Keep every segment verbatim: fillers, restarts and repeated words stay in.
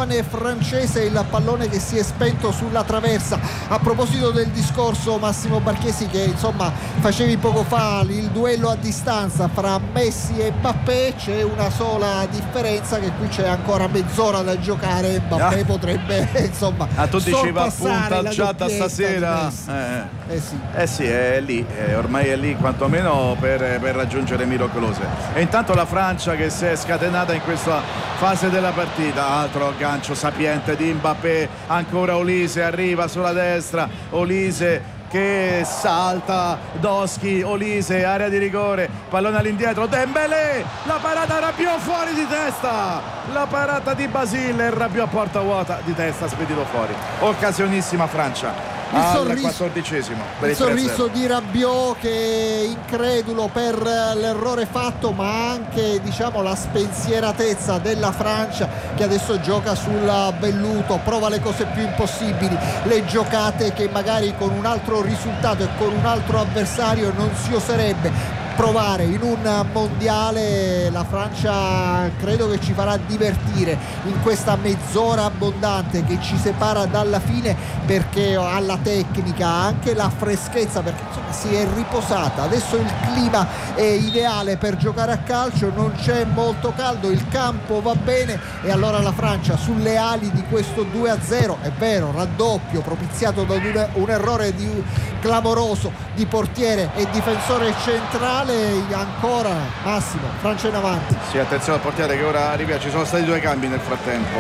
giovane francese, il pallone che si è spento sulla traversa. A proposito del discorso, Massimo Barchesi, che insomma facevi poco fa, il duello a distanza fra Messi e Mbappé, c'è una sola differenza, che qui c'è ancora mezz'ora da giocare. Mbappé ah. potrebbe insomma ah, tu diceva punta già da stasera eh. Eh, sì. eh sì è lì, eh, ormai è lì quantomeno per, per raggiungere Miracolose. E intanto la Francia che si è scatenata in questa fase della partita, altro gancio sapiente di Mbappé, ancora Olise arriva sulla destra, Olise che salta, Doschi, Olise, area di rigore, pallone all'indietro, Dembélé, la parata Rabiot fuori di testa, la parata di Basile, Rabiot a porta vuota di testa, spedito fuori. Occasionissima Francia il al sorriso, quattordicesimo per il sorriso di Rabiot, che è incredulo per l'errore fatto, ma anche diciamo la spensieratezza della Francia, che adesso gioca sul velluto, prova le cose più impossibili, le giocate che magari con un altro risultato e con un altro avversario non si oserebbe provare in un mondiale. La Francia credo che ci farà divertire in questa mezz'ora abbondante che ci separa dalla fine, perché ha la tecnica, anche la freschezza, perché insomma si è riposata, adesso il clima è ideale per giocare a calcio, non c'è molto caldo, il campo va bene, e allora la Francia sulle ali di questo due a zero, è vero, raddoppio propiziato da un, un errore di, clamoroso di portiere e difensore centrale. Ancora Massimo, Francia in avanti. Sì, attenzione al portiere che ora arriva, ci sono stati due cambi nel frattempo,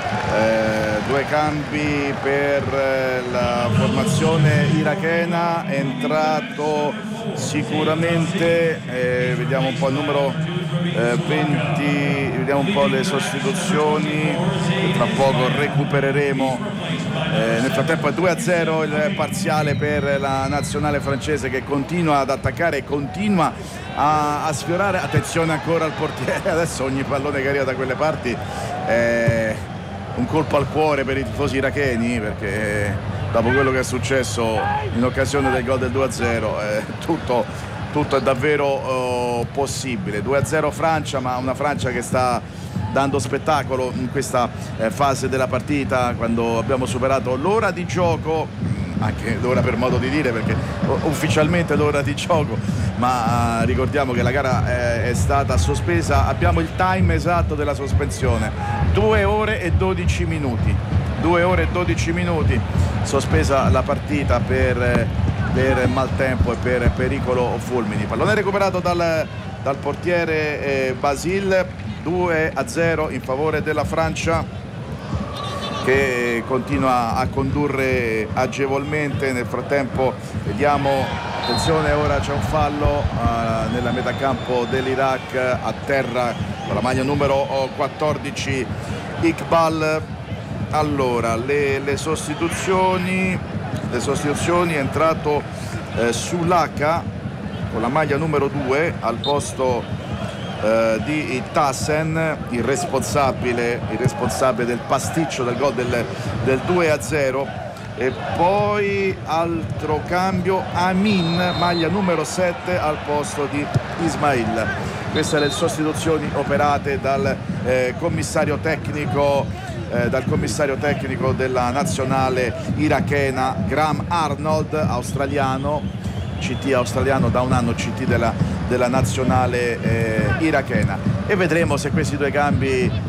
eh, due cambi per eh, la formazione irachena. È entrato sicuramente, eh, vediamo un po' il numero eh, venti, vediamo un po' le sostituzioni, tra poco recupereremo. Eh, nel frattempo è due a zero il parziale per la nazionale francese, che continua ad attaccare e continua a, a sfiorare. Attenzione ancora al portiere, adesso ogni pallone che arriva da quelle parti è un colpo al cuore per i tifosi iracheni, perché dopo quello che è successo in occasione del gol del due a zero eh, tutto, tutto è davvero oh, possibile. Due a zero Francia, ma una Francia che sta dando spettacolo in questa eh, fase della partita, quando abbiamo superato l'ora di gioco, anche l'ora per modo di dire, perché ufficialmente l'ora di gioco, ma eh, ricordiamo che la gara eh, è stata sospesa, abbiamo il time esatto della sospensione, due ore e dodici minuti, due ore e dodici minuti, sospesa la partita per, per maltempo e per pericolo fulmini. Pallone recuperato dal, dal portiere eh, Basile, due a zero in favore della Francia, che continua a condurre agevolmente. Nel frattempo vediamo, attenzione, ora c'è un fallo uh, nella metacampo dell'Iraq, a terra con la maglia numero quattordici Iqbal. Allora le, le sostituzioni le sostituzioni è entrato eh, Sulaka con la maglia numero due al posto Uh, di Tassen, il responsabile, il responsabile del pasticcio del gol del, del due a zero. E poi altro cambio, Amin, maglia numero sette al posto di Ismail. Queste le sostituzioni operate dal eh, commissario tecnico eh, dal commissario tecnico della nazionale irachena, Graham Arnold, australiano, C T australiano da un anno, C T della della nazionale eh, irachena, e vedremo se questi due cambi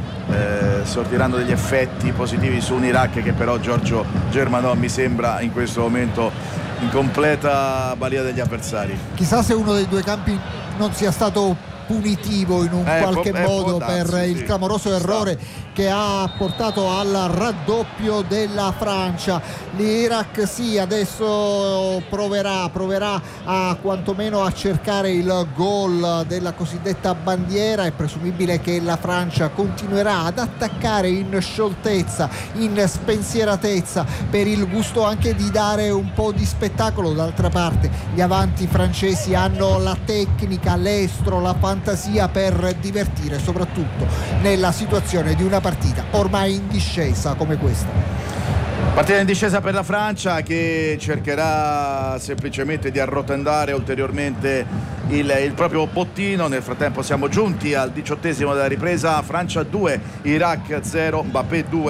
eh, sortiranno degli effetti positivi su un Iraq che però, Giorgio Germanò, mi sembra in questo momento in completa balia degli avversari. Chissà se uno dei due campi non sia stato punitivo in un eh, qualche po- modo darsi, per il sì. clamoroso errore che ha portato al raddoppio della Francia. L'Iraq sì, adesso proverà proverà a quantomeno a cercare il gol della cosiddetta bandiera. È presumibile che la Francia continuerà ad attaccare in scioltezza, in spensieratezza, per il gusto anche di dare un po' di spettacolo. D'altra parte gli avanti francesi hanno la tecnica, l'estro, la fantasia per divertire, soprattutto nella situazione di una partita ormai in discesa come questa. Partita in discesa per la Francia, che cercherà semplicemente di arrotondare ulteriormente il, il proprio bottino. Nel frattempo siamo giunti al diciottesimo della ripresa. Francia due, Iraq zero, Mbappé due.